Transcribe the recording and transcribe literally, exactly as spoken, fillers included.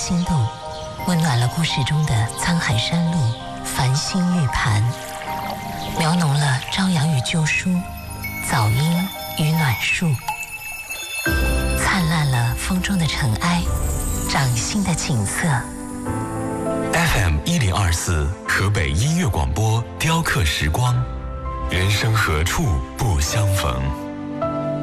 心动，温暖了故事中的沧海山路、繁星玉盘，描浓了朝阳与旧书、早莺与暖树，灿烂了风中的尘埃，掌心的景色。 F M 一零二四河北音乐广播，雕刻时光，人生何处不相逢。